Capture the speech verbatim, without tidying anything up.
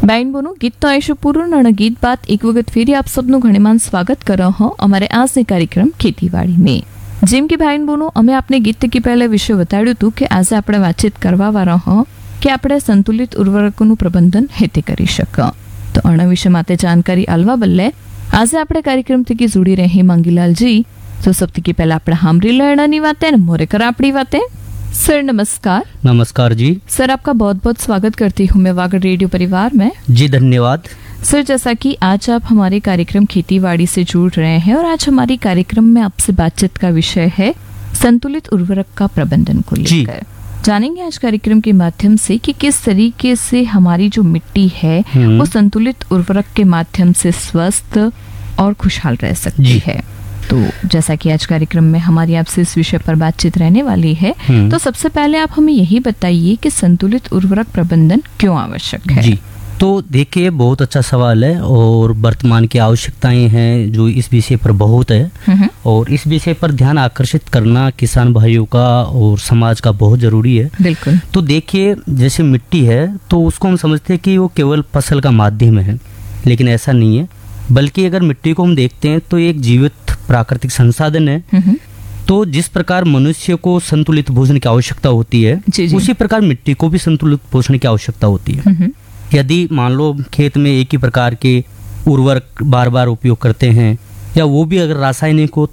બેન બોનું ગીત તો આવીશું પૂરું અને ગીત બાદ એક વખત ફેરી આપ સબનું ઘણીમાન સ્વાગત કરો હો અમારે આજની કાર્યક્રમ ખેતીવાડી में જેમ કે ભાઈ બોનું અમે આપને ગીત કે પહેલા વિશે બતાડ્યું હતું કે આજે આપણે વાતચીત કરવા વાળા હો કે આપણે સંતુલિત ઉર્વરકોનું પ્રબંધન હેતે કરી શક તો આના વિશે માટે जानकारी આલવા બદલે આજે આપણે કાર્યક્રમ થી जुड़ी रहे मंगीलाल जी तो सबसे की पहला આપણે હામરી લણની વાતે ને મોરે કર આપણી વાતે। सर नमस्कार। नमस्कार जी। सर आपका बहुत बहुत स्वागत करती हूँ मैं वागड़ रेडियो परिवार में। जी धन्यवाद। सर जैसा कि आज आप हमारे कार्यक्रम खेतीबाड़ी से जुड़ रहे हैं और आज हमारी कार्यक्रम में आपसे बातचीत का विषय है संतुलित उर्वरक का प्रबंधन को लेकर। जानेंगे आज कार्यक्रम के माध्यम से कि किस तरीके से हमारी जो मिट्टी है वो संतुलित उर्वरक के माध्यम से स्वस्थ और खुशहाल रह सकती है। तो जैसा कि आज कार्यक्रम में हमारी आपसे इस विषय पर बातचीत रहने वाली है, तो सबसे पहले आप हमें यही बताइए कि संतुलित उर्वरक प्रबंधन क्यों आवश्यक है। जी तो देखिए बहुत अच्छा सवाल है और वर्तमान की आवश्यकताएं हैं जो इस विषय पर बहुत है और इस विषय पर ध्यान आकर्षित करना किसान भाइयों का और समाज का बहुत जरूरी है। बिल्कुल। तो देखिए जैसे मिट्टी है तो उसको हम समझते हैं कि वो केवल फसल का माध्यम है, लेकिन ऐसा नहीं है, बल्कि अगर मिट्टी को हम देखते हैं तो एक जीवित प्राकृतिक संसाधन है। तो जिस प्रकार मनुष्य को संतुलित भोजन की आवश्यकता होती है जी जी। उसी प्रकार मिट्टी को भी संतुलित पोषण की आवश्यकता होती है। यदि मान लो खेत में एक ही प्रकार के उर्वरक बार बार उपयोग करते हैं या वो भी अगर रासायनिक हो